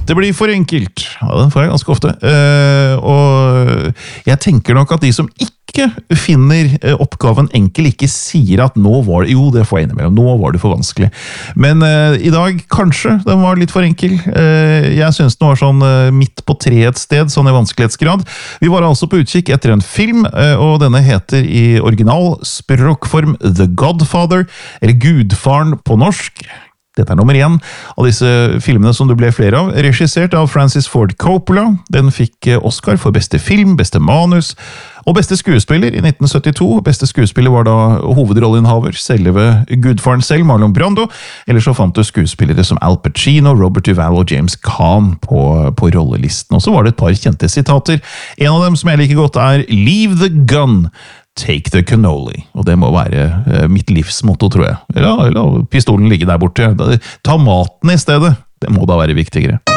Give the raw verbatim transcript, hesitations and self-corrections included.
Det blir for enkelt. Ja, den får jeg ganske ofte. Uh, og jeg tenker nok at de som ikke finner oppgaven enkel, ikke sier at nå var det, jo det får jeg innimellom, nå var det for vanskelig. Men uh, i dag kanskje den var litt for enkel. Uh, jeg synes den var sånn uh, midt på tre et sted, sånn i vanskelighetsgrad. Vi var altså på utkikk etter en film, uh, og denne heter i original språkform The Godfather, eller Gudfaren på norsk. Dette er nummer én av disse filmene som det ble flere av, regissert av Francis Ford Coppola. Den fikk Oscar for beste film, beste manus og beste skuespiller i nitten syttito. Beste skuespiller var da hovedrolleinnehaver, selve Gudfaren selv, Marlon Brando. Eller så fant du skuespillere som Al Pacino, Robert Duvall og James Caan på, på rollelisten. Og så var det et par kjente sitater. En av dem som jeg liker godt er «Leave the gun, take the cannoli». Og det må være uh, mitt livsmotto, tror jeg. Eller, eller pistolen ligge der borte. Ta maten i stedet. Det må da være viktigere.